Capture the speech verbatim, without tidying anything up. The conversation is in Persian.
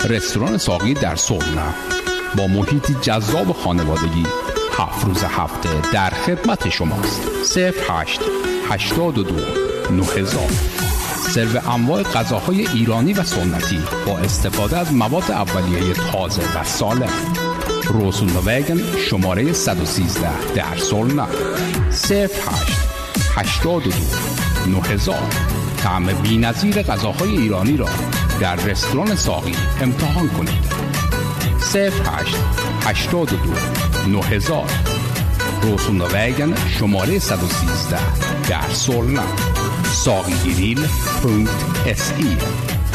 رستوران ساقی در سرنا با محیطی جذاب خانوادگی هفت روز هفته در خدمت شماست. صفر هشت هشتاد و دو نه هزار. سرو انواع غذاهای ایرانی و سنتی با استفاده از مواد اولیه تازه و سالم. روسونووگن شماره صد و سیزده در سرنا. صفر هشت هشتاد و دو نه هزار. طعم بی‌نظیر غذاهای ایرانی را در رستوران ساقی امتحان کنید. صفر هشت هشتاد و دو نه هزار. روسونووگن شماره صد و سیزده در سرنا. ساقی گریل پونکت اس ای